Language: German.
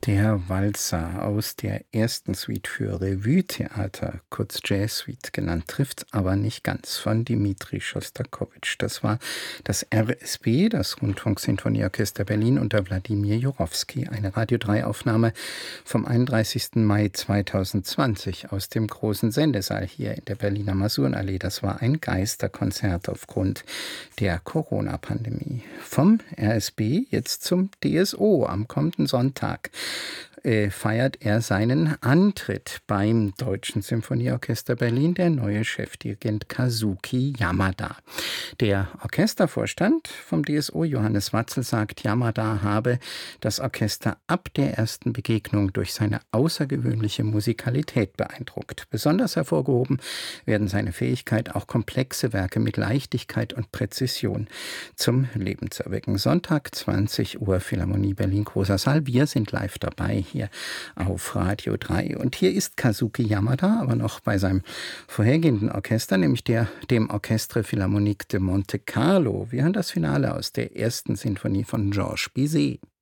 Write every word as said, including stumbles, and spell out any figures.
Der Walzer aus der ersten Suite für Revue-Theater, kurz Jazz-Suite genannt, trifft's aber nicht ganz, von Dmitri Schostakowitsch. Das war das R S B, das Rundfunksinfonieorchester Berlin unter Wladimir Jurowski. Eine Radio drei Aufnahme vom einunddreißigsten Mai zweitausendzwanzig aus dem großen Sendesaal hier in der Berliner Masurenallee. Das war ein Geisterkonzert aufgrund der Corona-Pandemie. Vom R S B jetzt zum D S O am kommenden Sonntag. Äh, feiert er seinen Antritt beim Deutschen Symphonieorchester Berlin, der neue Chefdirigent Kazuki Yamada. Der Orchestervorstand vom D S O, Johannes Watzel, sagt, Yamada habe das Orchester ab der ersten Begegnung durch seine außergewöhnliche Musikalität beeindruckt. Besonders hervorgehoben werden seine Fähigkeit, auch komplexe Werke mit Leichtigkeit und Präzision zum Leben zu erwecken. Sonntag, zwanzig Uhr, Philharmonie Berlin, großer Saal. Wir sind live dabei hier auf Radio drei. Und hier ist Kazuki Yamada, aber noch bei seinem vorhergehenden Orchester, nämlich der, dem Orchestre Philharmonique de Monte Carlo. Wir hören das Finale aus der ersten Sinfonie von Georges Bizet.